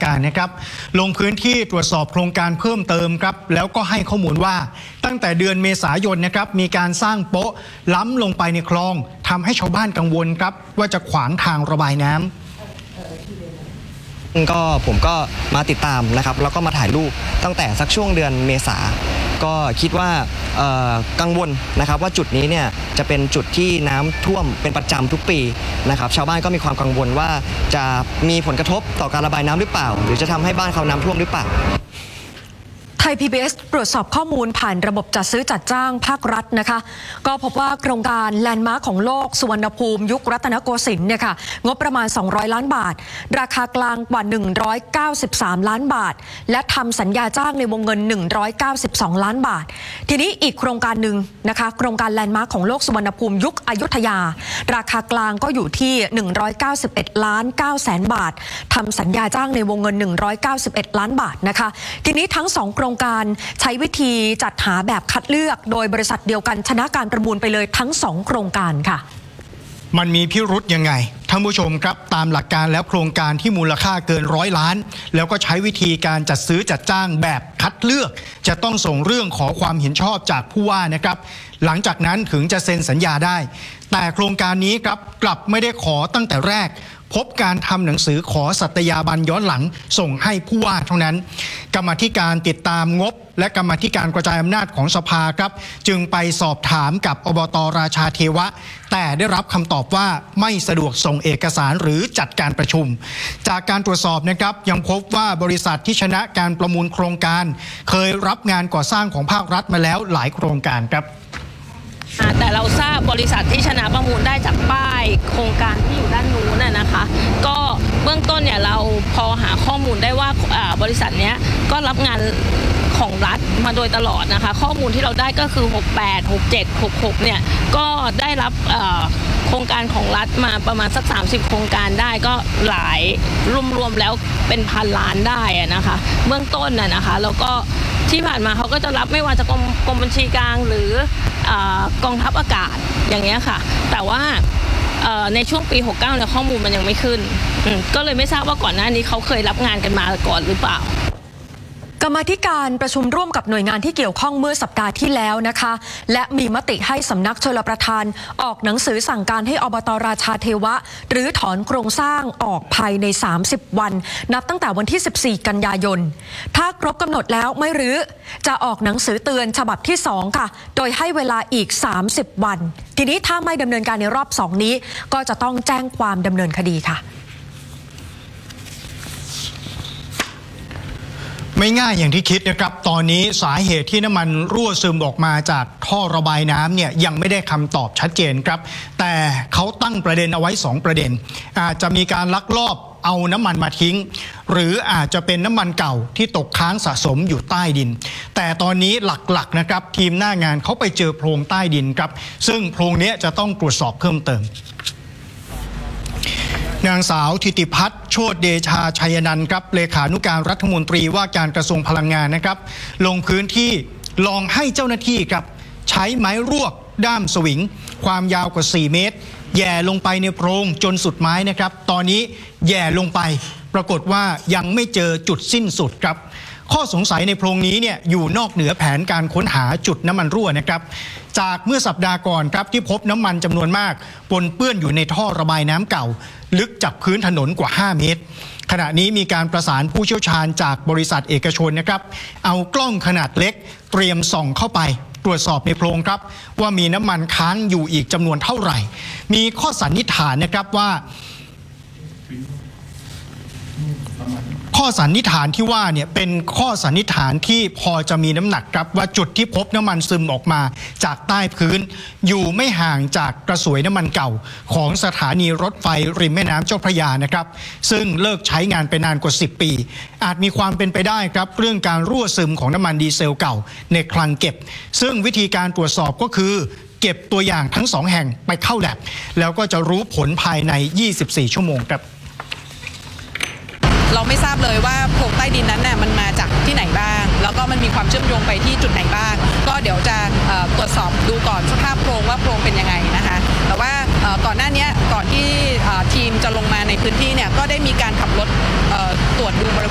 การนะครับลงพื้นที่ตรวจสอบโครงการเพิ่มเติมครับแล้วก็ให้ข้อมูลว่าตั้งแต่เดือนเมษายนนะครับมีการสร้างโป๊ะล้ำลงไปในคลองทำให้ชาวบ้านกังวลครับว่าจะขวางทางระบายน้ำผมก็มาติดตามนะครับแล้วก็มาถ่ายรูปตั้งแต่สักช่วงเดือนเมษาก็คิดว่ากังวลนะครับว่าจุดนี้เนี่ยจะเป็นจุดที่น้ำท่วมเป็นประจำทุกปีนะครับชาวบ้านก็มีความกังวลว่าจะมีผลกระทบต่อการระบายน้ำหรือเปล่าหรือจะทำให้บ้านเขาน้ำท่วมหรือเปล่าไทย PBS ตรวจสอบข้อมูลผ่านระบบจัดซื้อจัดจ้างภาครัฐนะคะก็พบว่าโครงการแลนด์มาร์คของโลกสุวรรณภูมิยุครัตนโกสินทร์เนี่ยค่ะงบประมาณ200ล้านบาทราคากลางกว่า193ล้านบาทและทำสัญญาจ้างในวงเงิน192ล้านบาททีนี้อีกโครงการหนึ่งนะคะโครงการแลนด์มาร์คของโลกสุวรรณภูมิยุคอยุธยาราคากลางก็อยู่ที่191ล้าน9แสนบาททำสัญญาจ้างในวงเงิน191ล้านบาทนะคะทีนี้ทั้ง2โครงการใช้วิธีจัดหาแบบคัดเลือกโดยบริษัทเดียวกันชนะการประมูลไปเลยทั้ง2โครงการค่ะมันมีพิรุธยังไงท่านผู้ชมครับตามหลักการแล้วโครงการที่มูลค่าเกิน100ล้านแล้วก็ใช้วิธีการจัดซื้อจัดจ้างแบบคัดเลือกจะต้องส่งเรื่องขอความเห็นชอบจากผู้ว่านะครับหลังจากนั้นถึงจะเซ็นสัญญาได้แต่โครงการนี้ครับกลับไม่ได้ขอตั้งแต่แรกพบการทำหนังสือขอสัตยาบันย้อนหลังส่งให้ผู้ว่าเท่านั้นกรรมาธิการติดตามงบและกรรมาธิการกระจายอำนาจของสภาครับจึงไปสอบถามกับอบต.ราชาเทวะแต่ได้รับคำตอบว่าไม่สะดวกส่งเอกสารหรือจัดการประชุมจากการตรวจสอบนะครับยังพบว่าบริษัทที่ชนะการประมูลโครงการเคยรับงานก่อสร้างของภาครัฐมาแล้วหลายโครงการครับแต่เราทราบบริษัทที่ชนะประมูลได้จากป้ายโครงการที่อยู่ด้านนู้นนะคะก็เบื้องต้นเนี่ยเราพอหาข้อมูลได้ว่าบริษัทเนี้ยก็รับงานของรัฐมาโดยตลอดนะคะข้อมูลที่เราได้ก็คือ68 67 66เนี่ยก็ได้รับโครงการของรัฐมาประมาณสัก30โครงการได้ก็หลายรวมๆแล้วเป็นพันล้านได้นะคะเบื้องต้นนะคะแล้วก็ที่ผ่านมาเขาก็จะรับไม่ว่าจะกรมบัญชีกลางหรือกองทัพอากาศอย่างเงี้ยค่ะแต่ว่าในช่วงปี69เนี่ยข้อมูลมันยังไม่ขึ้นก็เลยไม่ทราบว่าก่อนหน้านี้เขาเคยรับงานกันมาก่อนหรือเปล่ากรรมาธิการประชุมร่วมกับหน่วยงานที่เกี่ยวข้องเมื่อสัปดาห์ที่แล้วนะคะและมีมติให้สำนักชลประทานออกหนังสือสั่งการให้อบต.ราชาเทวะหรือถอนโครงสร้างออกภายใน30วันนับตั้งแต่วันที่14กันยายนถ้าครบกำหนดแล้วไม่รื้อจะออกหนังสือเตือนฉบับที่2ค่ะโดยให้เวลาอีก30วันทีนี้ถ้าไม่ดำเนินการในรอบ2นี้ก็จะต้องแจ้งความดำเนินคดีค่ะไม่ง่ายอย่างที่คิดนะครับตอนนี้สาเหตุที่น้ำมันรั่วซึมออกมาจากท่อระบายน้ำเนี่ยยังไม่ได้คำตอบชัดเจนครับแต่เขาตั้งประเด็นเอาไว้2ประเด็นอาจจะมีการลักลอบเอาน้ำมันมาทิ้งหรืออาจจะเป็นน้ำมันเก่าที่ตกค้างสะสมอยู่ใต้ดินแต่ตอนนี้หลักๆนะครับทีมหน้างานเขาไปเจอโพรงใต้ดินครับซึ่งโพรงนี้จะต้องตรวจสอบเพิ่มเติมนางสาวธิติพัฒน์โชติเดชาชัยนันท์ครับเลขานุการรัฐมนตรีว่าการกระทรวงพลังงานนะครับลงพื้นที่ลองให้เจ้าหน้าที่ครับใช้ไม้รวกด้ามสวิงความยาวกว่า4เมตรแย่ลงไปในโพรงจนสุดไม้นะครับตอนนี้แย่ลงไปปรากฏว่ายังไม่เจอจุดสิ้นสุดครับข้อสงสัยในโพรงนี้เนี่ยอยู่นอกเหนือแผนการค้นหาจุดน้ำมันรั่วนะครับจากเมื่อสัปดาห์ก่อนครับที่พบน้ำมันจำนวนมากปนเปื้อนอยู่ในท่อระบายน้ำเก่าลึกจากพื้นถนนกว่า5เมตรขณะนี้มีการประสานผู้เชี่ยวชาญจากบริษัทเอกชนนะครับเอากล้องขนาดเล็กเตรียมส่องเข้าไปตรวจสอบในโพรงครับว่ามีน้ำมันค้างอยู่อีกจำนวนเท่าไหร่มีข้อสันนิษฐานนะครับว่าข้อสันนิษฐานที่ว่าเนี่ยเป็นข้อสันนิษฐานที่พอจะมีน้ำหนักครับว่าจุดที่พบน้ำมันซึมออกมาจากใต้พื้นอยู่ไม่ห่างจากกระสวยน้ำมันเก่าของสถานีรถไฟริมแม่น้ำเจ้าพระยานะครับซึ่งเลิกใช้งานไปนานกว่า10ปีอาจมีความเป็นไปได้ครับเรื่องการรั่วซึมของน้ำมันดีเซลเก่าในคลังเก็บซึ่งวิธีการตรวจสอบก็คือเก็บตัวอย่างทั้ง2แห่งไปเข้าแลบแล้วก็จะรู้ผลภายใน24ชั่วโมงครับเราไม่ทราบเลยว่าโพรงใต้ดินนั้นน่ะมันมาจากที่ไหนบ้างแล้วก็มันมีความเชื่อมโยงไปที่จุดไหนบ้างก็เดี๋ยวจะตรวจสอบดูก่อนสภาพโพรงว่าโพรงเป็นยังไงนะคะแต่ว่าก่อนหน้านี้ก่อนที่ทีมจะลงมาในพื้นที่เนี่ยก็ได้มีการขับรถตรวจดูบริเวณ